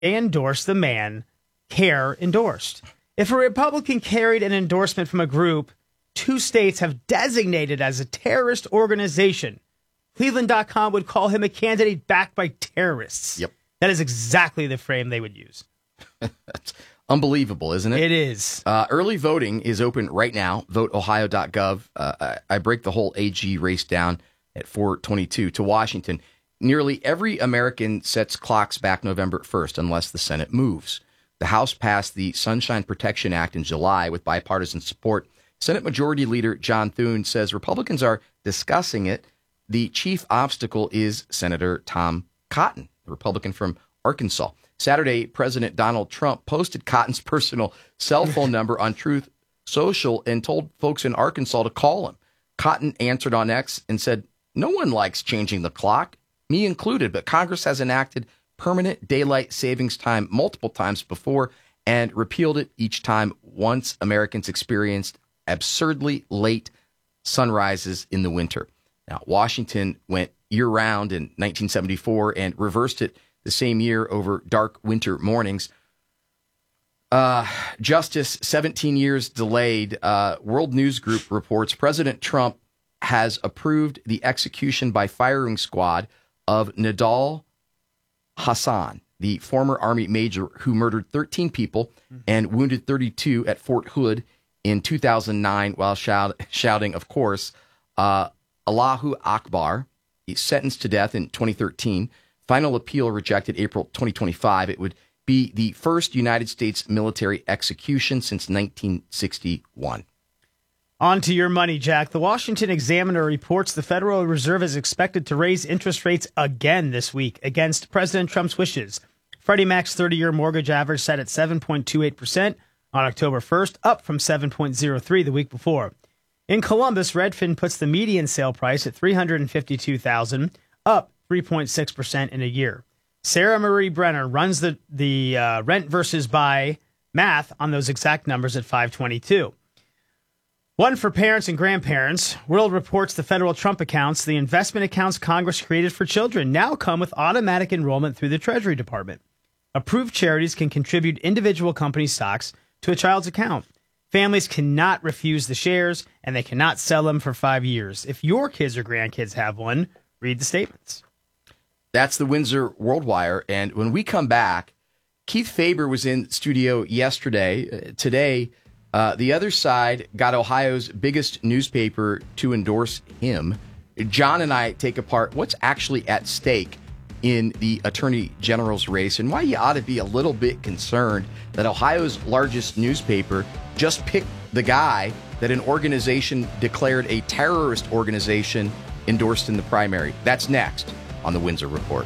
they endorsed the man CARE endorsed. If a Republican carried an endorsement from a group 2 states have designated as a terrorist organization, Cleveland.com would call him a candidate backed by terrorists. Yep. That is exactly the frame they would use. That's unbelievable, isn't it? It is. Early voting is open right now. VoteOhio.gov. I break the whole AG race down at 4:22 to Washington. Nearly every American sets clocks back November 1st unless the Senate moves. The House passed the Sunshine Protection Act in July with bipartisan support. Senate Majority Leader John Thune says Republicans are discussing it. The chief obstacle is Senator Tom Cotton, the Republican from Arkansas. Saturday, President Donald Trump posted Cotton's personal cell phone number on Truth Social and told folks in Arkansas to call him. Cotton answered on X and said, "No one likes changing the clock, me included, but Congress has enacted permanent daylight savings time multiple times before and repealed it each time once Americans experienced absurdly late sunrises in the winter." Now, Washington went year-round in 1974 and reversed it the same year over dark winter mornings. Justice, 17 years delayed. World News Group reports President Trump has approved the execution by firing squad of Nidal Hasan, the former Army major who murdered 13 people and wounded 32 at Fort Hood in 2009 while shouting, of course, Allahu Akbar. He's sentenced to death in 2013. Final appeal rejected April 2025. It would be the first United States military execution since 1961. On to your money, Jack. The Washington Examiner reports the Federal Reserve is expected to raise interest rates again this week against President Trump's wishes. Freddie Mac's 30-year mortgage average set at 7.28% on October 1st, up from 7.03% the week before. In Columbus, Redfin puts the median sale price at $352,000, up 3.6% in a year. Sarah Marie Brenner runs the rent versus buy math on those exact numbers at 522. One for parents and grandparents. World reports the federal Trump accounts, the investment accounts Congress created for children, now come with automatic enrollment through the Treasury Department. Approved charities can contribute individual company stocks to a child's account. Families cannot refuse the shares, and they cannot sell them for 5 years. If your kids or grandkids have one, read the statements. That's the Windsor World Wire. And when we come back, Keith Faber was in studio yesterday. Today, the other side got Ohio's biggest newspaper to endorse him. John and I take apart what's actually at stake in the Attorney General's race and why you ought to be a little bit concerned that Ohio's largest newspaper just picked the guy that an organization declared a terrorist organization endorsed in the primary. That's next on the Windsor Report.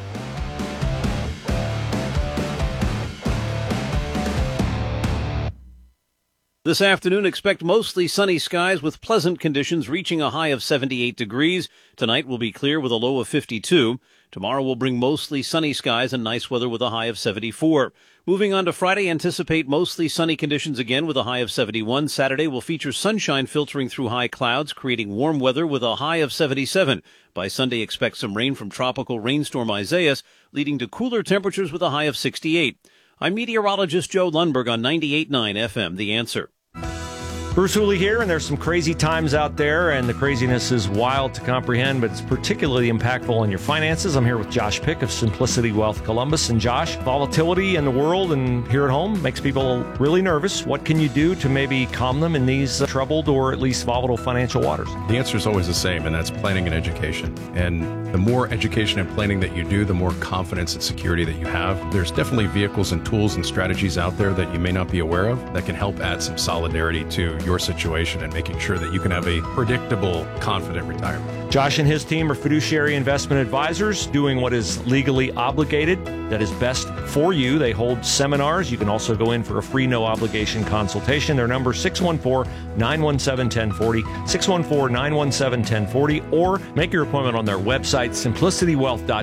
This afternoon, expect mostly sunny skies with pleasant conditions reaching a high of 78 degrees. Tonight will be clear with a low of 52. Tomorrow will bring mostly sunny skies and nice weather with a high of 74. Moving on to Friday, anticipate mostly sunny conditions again with a high of 71. Saturday will feature sunshine filtering through high clouds, creating warm weather with a high of 77. By Sunday, expect some rain from tropical rainstorm Isaias, leading to cooler temperatures with a high of 68. I'm meteorologist Joe Lundberg on 98.9 FM, The Answer. Bruce Hooley here, and there's some crazy times out there, and the craziness is wild to comprehend, but it's particularly impactful on your finances. I'm here with Josh Pick of Simplicity Wealth Columbus. And Josh, volatility in the world and here at home makes people really nervous. What can you do to maybe calm them in these troubled or at least volatile financial waters? The answer is always the same, and that's planning and education. And the more education and planning that you do, the more confidence and security that you have. There's definitely vehicles and tools and strategies out there that you may not be aware of that can help add some solidarity to your situation and making sure that you can have a predictable, confident retirement. Josh and his team are fiduciary investment advisors doing what is legally obligated, that is best for you. They hold seminars. You can also go in for a free, no-obligation consultation. Their number is 614-917-1040, 614-917-1040, or make your appointment on their website,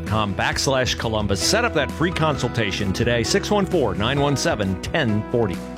simplicitywealth.com/Columbus. Set up that free consultation today, 614-917-1040.